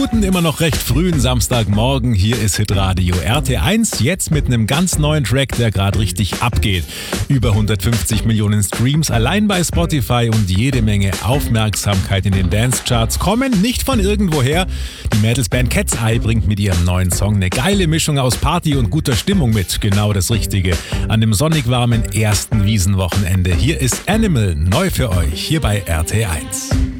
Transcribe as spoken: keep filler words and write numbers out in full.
Guten, immer noch recht frühen Samstagmorgen, hier ist Hitradio R T eins, jetzt mit einem ganz neuen Track, der gerade richtig abgeht. Über hundertfünfzig Millionen Streams allein bei Spotify und jede Menge Aufmerksamkeit in den Dance-Charts kommen nicht von irgendwoher. Die Mädelsband Cat's Eye bringt mit ihrem neuen Song eine geile Mischung aus Party und guter Stimmung mit, genau das Richtige. An dem sonnig warmen ersten Wiesenwochenende. Hier ist Animal, neu für euch, hier bei R T eins.